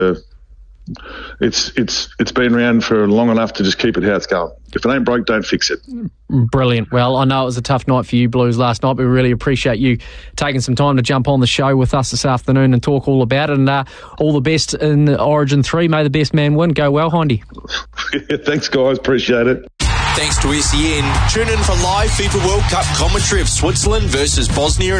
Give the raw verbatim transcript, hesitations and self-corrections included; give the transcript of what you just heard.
uh, it's it's it's been around for long enough to just keep it how it's going. If it ain't broke, don't fix it. Brilliant. Well, I know it was a tough night for you Blues last night, but we really appreciate you taking some time to jump on the show with us this afternoon and talk all about it. And uh, all the best in Origin three. May the best man win. Go well, Hindy. Thanks, guys. Appreciate it. Thanks to S E N. Tune in for live FIFA World Cup commentary of Switzerland versus Bosnia